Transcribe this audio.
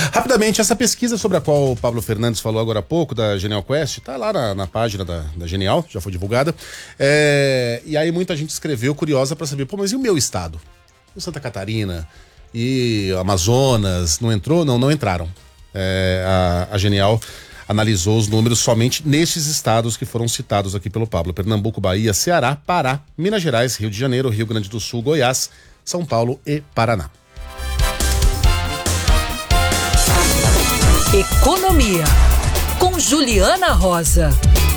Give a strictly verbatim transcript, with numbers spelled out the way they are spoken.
Rapidamente, essa pesquisa sobre a qual o Pablo Fernandes falou agora há pouco, da Genial Quest, tá lá na, na página da, da Genial, já foi divulgada. É, e aí muita gente escreveu curiosa para saber, pô, mas e o meu estado? O Santa Catarina e Amazonas, não entrou? Não, não entraram. É, a, a Genial analisou os números somente nesses estados que foram citados aqui pelo Pablo: Pernambuco, Bahia, Ceará, Pará, Minas Gerais, Rio de Janeiro, Rio Grande do Sul, Goiás, São Paulo e Paraná. Economia, com Juliana Rosa.